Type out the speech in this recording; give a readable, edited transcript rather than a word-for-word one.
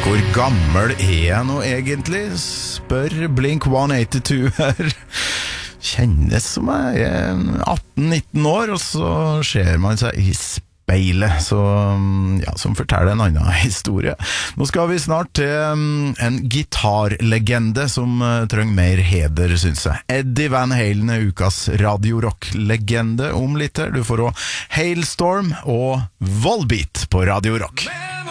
Hvor gammel jeg nå egentlig? Spør Blink-182 her. Kjennes som jeg er 18-19 år, og så ser man seg i speilet, så, ja, som forteller en annen historie. Nå skal vi snart til en gitarlegende som trenger mer heder, synes jeg. Eddie Van Halen er ukas Radio Rock-legende om litt her. Du får også Hailstorm og Volbeat på Radio Rock.